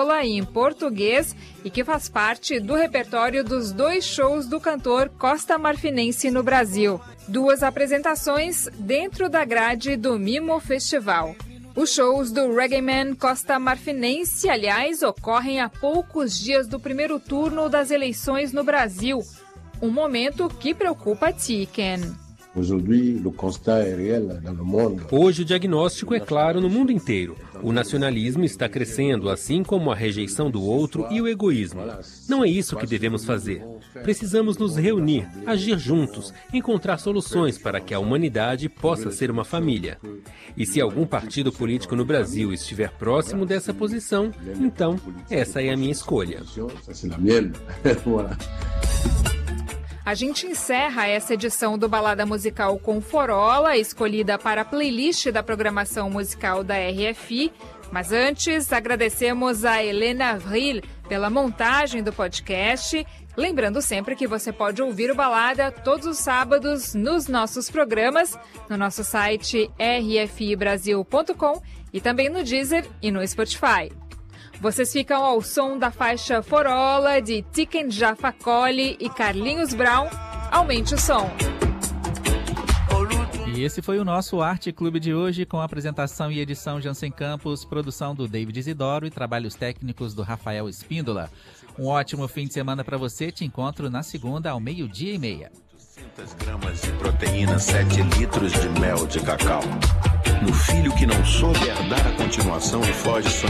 espanhola e em português e que faz parte do repertório dos 2 shows do cantor costa-marfinense no Brasil. 2 apresentações dentro da grade do Mimo Festival. Os shows do Reggaeman costa-marfinense, aliás, ocorrem a poucos dias do primeiro turno das eleições no Brasil. Um momento que preocupa Tiken. Hoje o diagnóstico é claro no mundo inteiro. O nacionalismo está crescendo, assim como a rejeição do outro e o egoísmo. Não é isso que devemos fazer. Precisamos nos reunir, agir juntos, encontrar soluções para que a humanidade possa ser uma família. E se algum partido político no Brasil estiver próximo dessa posição, então essa é a minha escolha. A gente encerra essa edição do Balada Musical com Forola, escolhida para a playlist da programação musical da RFI. Mas antes, agradecemos a Helena Avril pela montagem do podcast. Lembrando sempre que você pode ouvir o Balada todos os sábados nos nossos programas, no nosso site rfibrasil.com e também no Deezer e no Spotify. Vocês ficam ao som da faixa Forola de Tiken Jah Fakoly e Carlinhos Brown. Aumente o som. E esse foi o nosso Arte Clube de hoje, com a apresentação e edição Jansen Campos, produção do David Isidoro e trabalhos técnicos do Rafael Espíndola. Um ótimo fim de semana para você. Te encontro na segunda ao 12:30. 600 gramas de proteína, 7 litros de mel de cacau. No filho que não soube herdar a continuação e foge